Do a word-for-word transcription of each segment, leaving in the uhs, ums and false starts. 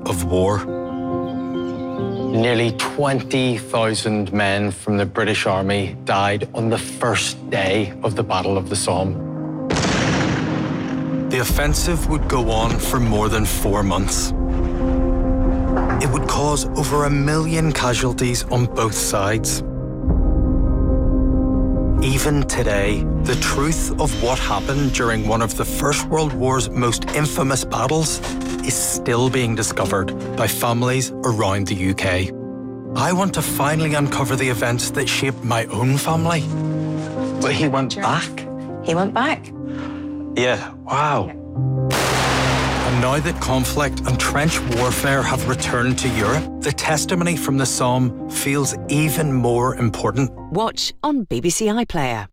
of war. Nearly twenty thousand men from the British Army died on the first day of the Battle of the Somme. The offensive would go on for more than four months. It would cause over a million casualties on both sides. Even today, the truth of what happened during one of the First World War's most infamous battles is still being discovered by families around the U K. I want to finally uncover the events that shaped my own family. But he went back? He went back. Yeah, wow. And now that conflict and trench warfare have returned to Europe, the testimony from the Somme feels even more important. Watch on B B C iPlayer.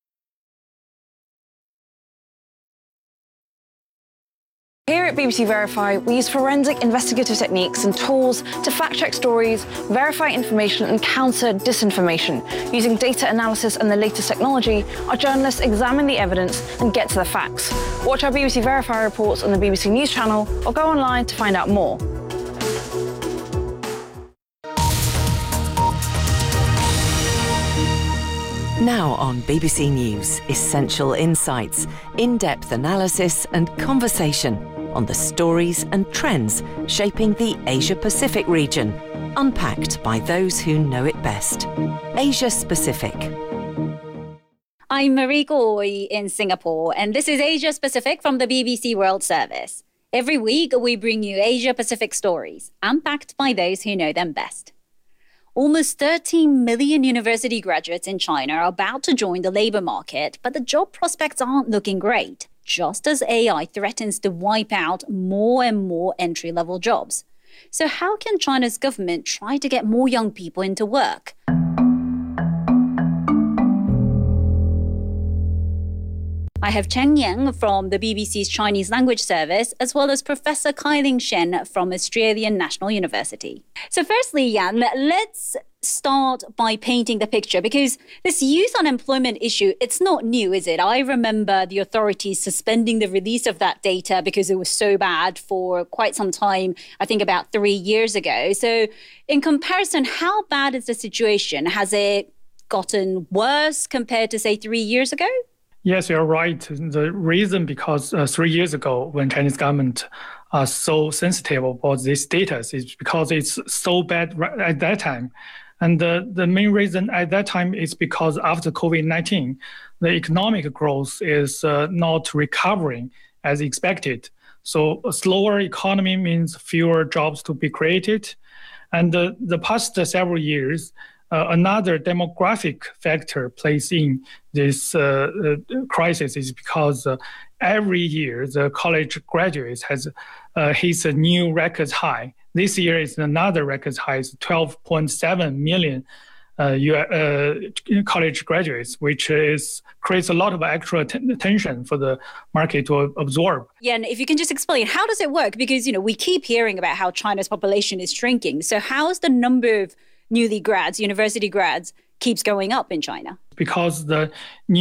Here at B B C Verify, we use forensic investigative techniques and tools to fact-check stories, verify information and counter disinformation. Using data analysis and the latest technology, our journalists examine the evidence and get to the facts. Watch our B B C Verify reports on the B B C News channel or go online to find out more. Now on B B C News, essential insights, in-depth analysis and conversation on the stories and trends shaping the Asia-Pacific region, unpacked by those who know it best. Asia-Pacific. I'm Marie Goy in Singapore, and this is Asia-Pacific from the B B C World Service. Every week, we bring you Asia-Pacific stories, unpacked by those who know them best. Almost thirteen million university graduates in China are about to join the labour market, but the job prospects aren't looking great, just as A I threatens to wipe out more and more entry-level jobs. So how can China's government try to get more young people into work? I have Chen Yang from the B B C's Chinese Language Service, as well as Professor Kai-Ling Shen from Australian National University. So firstly, Yan, let's start by painting the picture, because this youth unemployment issue, it's not new, is it? I remember the authorities suspending the release of that data because it was so bad for quite some time, I think about three years ago. So in comparison, how bad is the situation? Has it gotten worse compared to, say, three years ago? Yes, you're right. The reason because uh, three years ago, when Chinese government are so sensitive about this data, is because it's so bad at that time. And the, the main reason at that time is because after COVID nineteen, the economic growth is uh, not recovering as expected. So a slower economy means fewer jobs to be created. And the, the past several years, Uh, another demographic factor plays in this uh, uh, crisis is because uh, every year the college graduates has uh, hits a new record high. This year is another record high, it's twelve point seven million uh, uh, college graduates, which is creates a lot of extra t- tension for the market to absorb. Yeah, and if you can just explain, how does it work? Because, you know, we keep hearing about how China's population is shrinking. So how is the number of newly grads, university grads, keeps going up in China? Because the